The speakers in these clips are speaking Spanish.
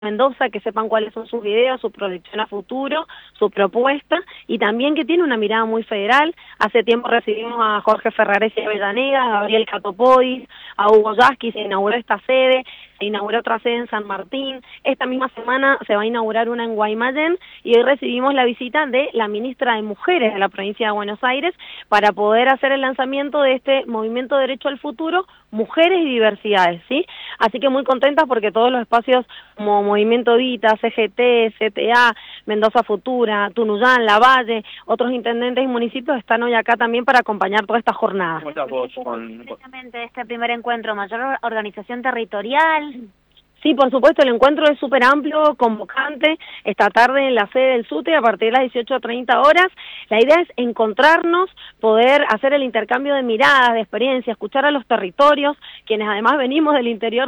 Mendoza, que sepan cuáles son sus ideas, su proyección a futuro, su propuesta, y también que tiene una mirada muy federal. Hace tiempo recibimos a Jorge Ferraresi de Avellaneda, a Gabriel Catopodis, a Hugo Yasky, se inauguró esta sede, se inauguró otra sede en San Martín. Esta misma semana se va a inaugurar una en Guaymallén, y hoy recibimos la visita de la ministra de Mujeres de la provincia de Buenos Aires para poder hacer el lanzamiento de este movimiento Derecho al Futuro, Mujeres y Diversidades, ¿sí? Así que muy contentas porque todos los espacios como Movimiento Vita, CGT, CTA, Mendoza Futura, Tunuyán, Lavalle, otros intendentes y municipios están hoy acá también para acompañar toda esta jornada. ¿Cómo estás vos? Precisamente este primer encuentro, mayor organización territorial. Sí, por supuesto, el encuentro es súper amplio, convocante, esta tarde en la sede del SUTE a partir de las 18:30 horas. La idea es encontrarnos, poder hacer el intercambio de miradas, de experiencias, escuchar a los territorios, quienes además venimos del interior,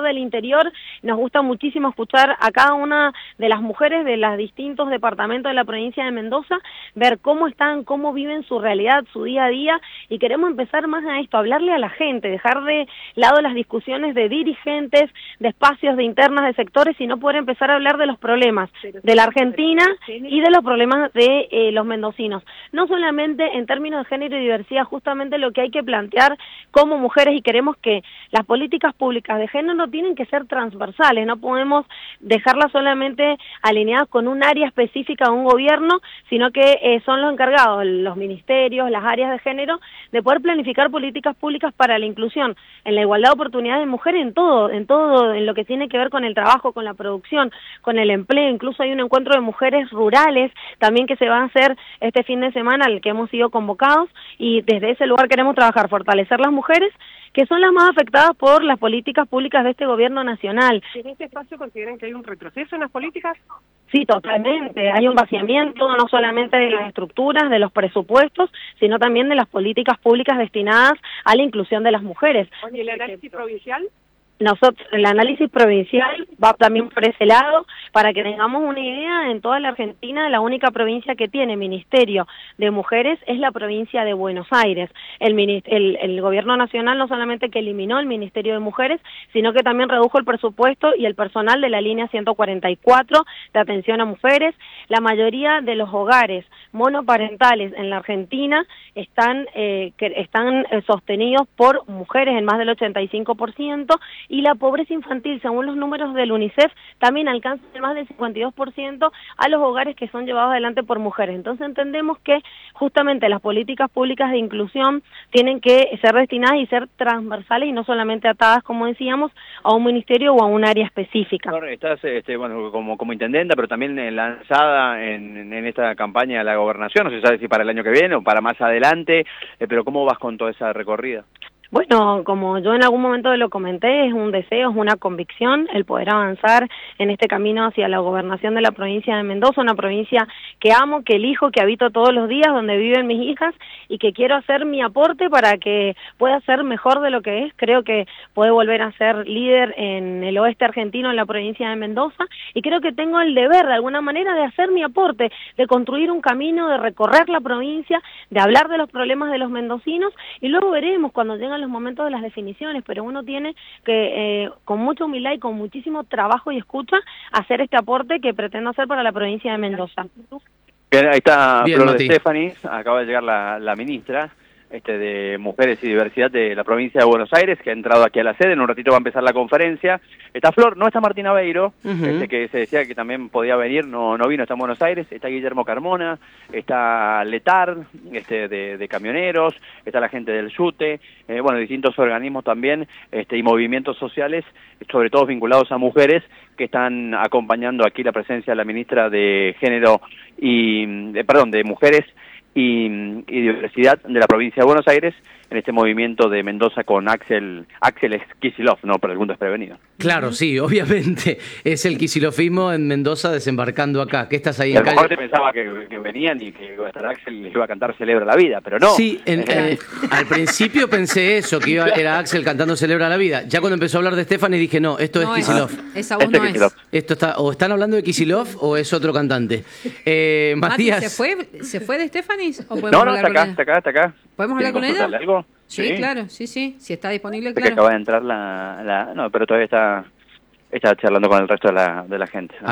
nos gusta muchísimo escuchar a cada una de las mujeres de los distintos departamentos de la provincia de Mendoza, ver cómo están, cómo viven su realidad, su día a día, y queremos empezar más a esto, hablarle a la gente, dejar de lado las discusiones de dirigentes, de espacios de de sectores, sino poder empezar a hablar de los problemas de la Argentina y de los problemas de los mendocinos. No solamente en términos de género y diversidad, justamente lo que hay que plantear como mujeres, y queremos que las políticas públicas de género tienen que ser transversales, no podemos dejarlas solamente alineadas con un área específica de un gobierno, sino que son los encargados, los ministerios, las áreas de género, de poder planificar políticas públicas para la inclusión, en la igualdad de oportunidades de mujeres en todo, en lo que tiene que ver con el trabajo, con la producción, con el empleo. Incluso hay un encuentro de mujeres rurales también que se va a hacer este fin de semana, al que hemos sido convocados, y desde ese lugar queremos trabajar, fortalecer las mujeres, que son las más afectadas por las políticas públicas de este gobierno nacional. ¿En este espacio consideran que hay un retroceso en las políticas? Sí, totalmente. Hay un vaciamiento no solamente de las estructuras, de los presupuestos, sino también de las políticas públicas destinadas a la inclusión de las mujeres. Oye, ¿el análisis provincial? Nosotros, el análisis provincial va también por ese lado, para que tengamos una idea. En toda la Argentina, la única provincia que tiene Ministerio de Mujeres es la provincia de Buenos Aires. El gobierno nacional no solamente que eliminó el Ministerio de Mujeres, sino que también redujo el presupuesto y el personal de la línea 144 de atención a mujeres. La mayoría de los hogares monoparentales en la Argentina están sostenidos por mujeres en más del 85%, y la pobreza infantil, según los números del UNICEF, también alcanza el más del 52% a los hogares que son llevados adelante por mujeres. Entonces entendemos que justamente las políticas públicas de inclusión tienen que ser destinadas y ser transversales, y no solamente atadas, como decíamos, a un ministerio o a un área específica. Estás como intendenta, pero también lanzada en esta campaña de la gobernación, no se sabe si para el año que viene o para más adelante, pero ¿cómo vas con toda esa recorrida? Bueno, como yo en algún momento lo comenté, es un deseo, es una convicción el poder avanzar en este camino hacia la gobernación de la provincia de Mendoza, una provincia que amo, que elijo, que habito todos los días, donde viven mis hijas, y que quiero hacer mi aporte para que pueda ser mejor de lo que es. Creo que puede volver a ser líder en el oeste argentino, en la provincia de Mendoza, y creo que tengo el deber, de alguna manera, de hacer mi aporte, de construir un camino, de recorrer la provincia, de hablar de los problemas de los mendocinos, y luego veremos cuando llegan los momentos de las definiciones, pero uno tiene que, con mucha humildad y con muchísimo trabajo y escucha, hacer este aporte que pretendo hacer para la provincia de Mendoza. Bien, ahí está Bien, Flor Mati. de Stefani, acaba de llegar la ministra de Mujeres y Diversidad de la provincia de Buenos Aires, que ha entrado aquí a la sede. En un ratito va a empezar la conferencia. Está Flor, no está Martín Aveiro, que se decía que también podía venir, no vino, está en Buenos Aires. Está Guillermo Carmona, está Letard, de camioneros, está la gente del SUTE, distintos organismos también, y movimientos sociales, sobre todo vinculados a mujeres, que están acompañando aquí la presencia de la ministra de Género de Mujeres y Diversidad de la provincia de Buenos Aires, en este movimiento de Mendoza con Axel Kicillof, no por algún desprevenido. Claro, sí, obviamente es el Kicillofismo en Mendoza desembarcando acá. ¿Qué estás ahí Y a en lo mejor calle? te pensaba que venían y que iba a estar Axel y les iba a cantar Celebra la Vida, pero no. Sí, al principio pensé eso, que era Axel cantando Celebra la Vida. Ya cuando empezó a hablar de Stephanie dije, no, esto es Kicillof. Esa voz no es. Esto está, o están hablando de Kicillof o es otro cantante. Matías. ¿Se fue de Stephanie? ¿O podemos No, hablar con ella? está acá. ¿Podemos hablar con ella? ¿Consultarle algo? Sí, claro, sí. Si está disponible, Porque claro. acaba de entrar no, pero todavía está está charlando con el resto de la gente.